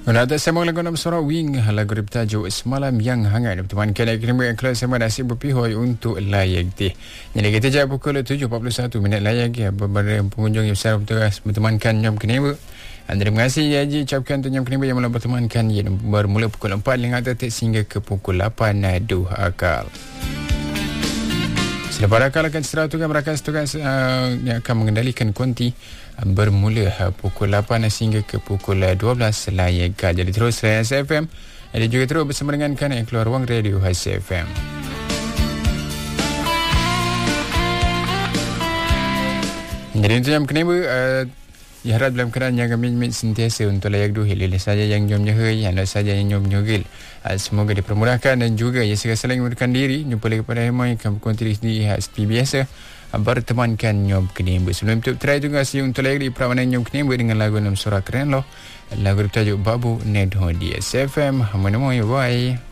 Menata sembang lagu nama suara Wing, lagu bertajuk Semalam Yang Hangat bertemankan akademi yang kelas sama nasib berpihoi untuk layak teh. Jadi kita jawab pukul 7.41 minit layak ya beberapa pengunjung yang besar bertugas bertemankan Nyom Keneba. Terima kasih ya Haji ucapkan untuk Nyom Keneba yang mula bertemankan yang bermula pukul 4 lingkar detik sehingga ke pukul 8 duh akal. Selepas akal akan seratukan merakas tugas yang akan mengendalikan konti bermula pukul 8 sehingga ke pukul 12 layak. Jadi terus Hits FM. Ada juga terus bersama dengan kan yang keluar ruang radio Hits FM. Jadi untuk yang kenapa diharap dalam keadaan yang kami sentiasa untuk layak duh hilil saja yang jom jahai, anda saja yang jom nyogil. Semoga dipermudahkan dan juga ya segala saling mengundurkan diri. Jumpa lagi pada Hemai yang berkontribusi di seperti biasa bertemankan Nyom Keneba. Sebelum itu try juga kasih untuk layak di perawanan Nyom Keneba dengan lagu 6 surah keren loh. Lagu bertajuk Babu Nedho di SFM. Hamu namo ya bye.